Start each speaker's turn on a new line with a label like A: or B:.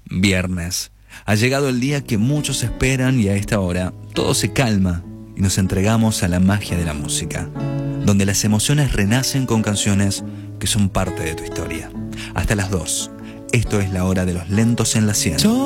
A: Viernes. Ha llegado el día que muchos esperan y a esta hora todo se calma y nos entregamos a la magia de la música, donde las emociones renacen con canciones que son parte de tu historia. Hasta las 2. Esto es la hora de los lentos en la 100.